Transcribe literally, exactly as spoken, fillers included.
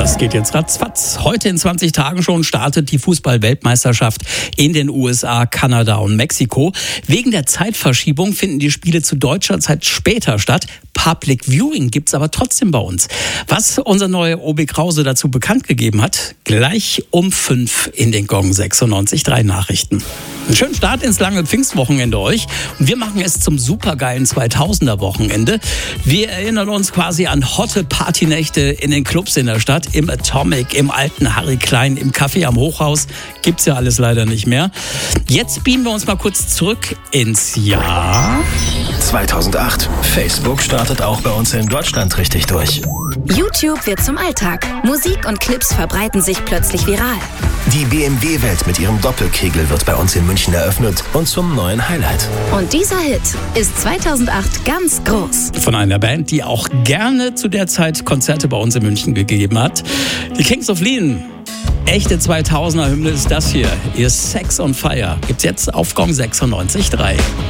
Das geht jetzt ratzfatz. Heute in zwanzig Tagen schon startet die Fußball-Weltmeisterschaft in den U S A, Kanada und Mexiko. Wegen der Zeitverschiebung finden die Spiele zu deutscher Zeit später statt. Public Viewing gibt's aber trotzdem bei uns. Was unser neuer Obi Krause dazu bekannt gegeben hat, gleich um fünf in den Gong sechsundneunzig Komma drei Nachrichten. Einen schönen Start ins lange Pfingstwochenende euch. Und wir machen es zum supergeilen zweitausender Wochenende. Wir erinnern uns quasi an hotte Partynächte in den Clubs in der Stadt, im Atomic, im alten Harry Klein, im Café am Hochhaus. Gibt's ja alles leider nicht mehr. Jetzt beamen wir uns mal kurz zurück ins Jahr zweitausendacht. Facebook startet auch bei uns in Deutschland richtig durch. YouTube wird zum Alltag. Musik und Clips verbreiten sich plötzlich viral. Die B M W-Welt mit ihrem Doppelkegel wird bei uns in München eröffnet und zum neuen Highlight. Und dieser Hit ist zweitausendacht ganz groß. Von einer Band, die auch gerne zu der Zeit Konzerte bei uns in München gegeben hat. Die Kings of Leon. Echte zweitausender Hymne ist das hier. Ihr Sex on Fire. Gibt's jetzt auf Gong sechsundneunzig Komma drei.